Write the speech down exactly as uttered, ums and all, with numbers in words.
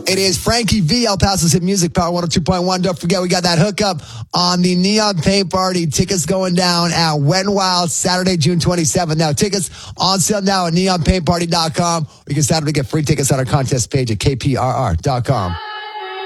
It is Frankie V, El Paso's Hit Music, Power one oh two point one. Don't forget, we got that hookup on the Neon Paint Party. Tickets going down at Wet n Wild Saturday, June twenty-seventh. Now, tickets on sale now at neon paint party dot com. You can sign up to get free tickets on our contest page at k p r r dot com.